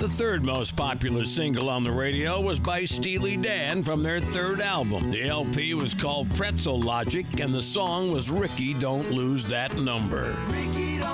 The third most popular single on the radio was by Steely Dan from their third album. The LP was called Pretzel Logic, and the song was Ricky Don't Lose That Number.